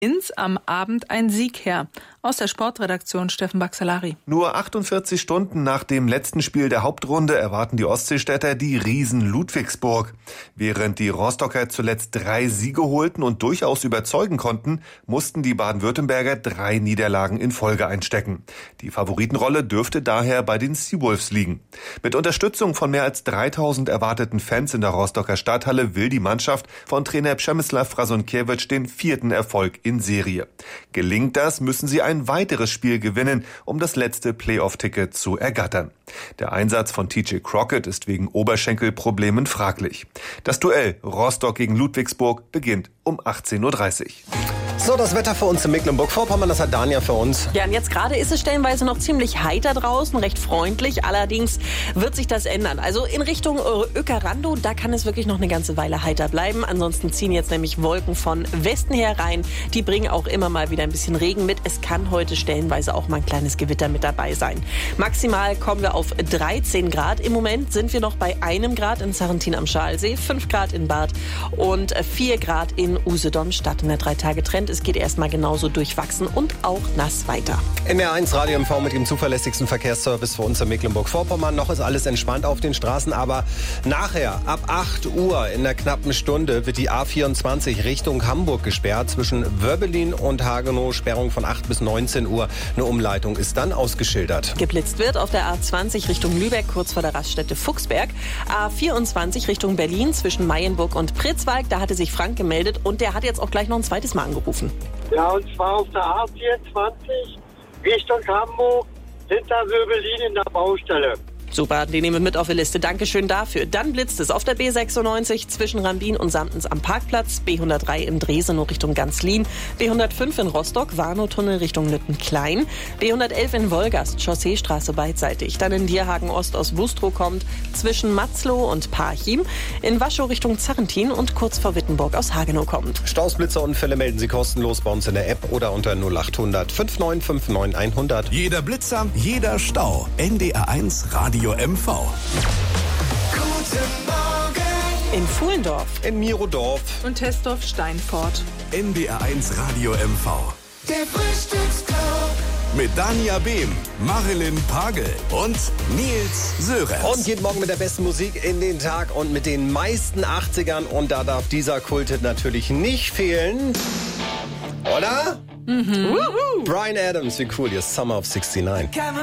am Abend ein Sieg her. Aus der Sportredaktion Steffen Baxalari. Nur 48 Stunden nach dem letzten Spiel der Hauptrunde erwarten die Ostseestädter die Riesen Ludwigsburg. Während die Rostocker zuletzt 3 Siege holten und durchaus überzeugen konnten, mussten die Baden-Württemberger 3 Niederlagen in Folge einstecken. Die Favoritenrolle dürfte daher bei den Seawolves liegen. Mit Unterstützung von mehr als 3000 erwarteten Fans in der Rostocker Stadthalle will die Mannschaft von Trainer Przemysław Frasonkiewicz den 4. Erfolg in Serie. Gelingt das, müssen sie ein weiteres Spiel gewinnen, um das letzte Playoff-Ticket zu ergattern. Der Einsatz von TJ Crockett ist wegen Oberschenkelproblemen fraglich. Das Duell Rostock gegen Ludwigsburg beginnt um 18:30 Uhr. So, das Wetter für uns in Mecklenburg-Vorpommern, das hat Dania für uns. Ja, und jetzt gerade ist es stellenweise noch ziemlich heiter draußen, recht freundlich. Allerdings wird sich das ändern. Also in Richtung Öckerando, da kann es wirklich noch eine ganze Weile heiter bleiben. Ansonsten ziehen jetzt nämlich Wolken von Westen her rein. Die bringen auch immer mal wieder ein bisschen Regen mit. Es kann heute stellenweise auch mal ein kleines Gewitter mit dabei sein. Maximal kommen wir auf 13 Grad. Im Moment sind wir noch bei 1 Grad in Sarrentin am Schalsee, 5 Grad in Barth und 4 Grad in Usedom-Stadt. Und der 3-Tage-Trend, es geht erstmal genauso durchwachsen und auch nass weiter. NDR1 Radio MV mit dem zuverlässigsten Verkehrsservice für uns in Mecklenburg-Vorpommern. Noch ist alles entspannt auf den Straßen, aber nachher ab 8 Uhr in einer knappen Stunde wird die A24 Richtung Hamburg gesperrt. Zwischen Wörbelin und Hagenow Sperrung von 8 bis 19 Uhr. Eine Umleitung ist dann ausgeschildert. Geblitzt wird auf der A20 Richtung Lübeck, kurz vor der Raststätte Fuchsberg. A24 Richtung Berlin zwischen Mayenburg und Pritzwalk. Da hatte sich Frank gemeldet und der hat jetzt auch gleich noch ein zweites Mal angerufen. Ja, und zwar auf der A24 Richtung Hamburg hinter Wöbelin in der Baustelle. Super, die nehmen wir mit auf die Liste. Dankeschön dafür. Dann blitzt es auf der B96 zwischen Rambin und Samtens am Parkplatz, B103 in Dresenow Richtung Ganzlin, B105 in Rostock, Warnow-Tunnel Richtung Lüttenklein, B111 in Wolgast, Chausseestraße beidseitig. Dann in Dierhagen Ost aus Wustrow kommt, zwischen Matzlow und Parchim, in Waschow Richtung Zarrentin und kurz vor Wittenburg aus Hagenow kommt. Staus, Blitzerunfälle melden Sie kostenlos bei uns in der App oder unter 0800 5959 100. Jeder Blitzer, jeder Stau. NDR1 Radio MV. Guten Morgen. In Fuhlendorf, In Mirodorf. Und Tesdorf-Steinfort. NDR1 Radio MV. Der Frühstücksclub. Mit Dania Behm, Marilyn Pagel und Nils Sörenz. Und jeden Morgen mit der besten Musik in den Tag und mit den meisten 80ern. Und da darf dieser Kult natürlich nicht fehlen. Oder? Bryan Adams, wie cool, hier ist Summer of 69.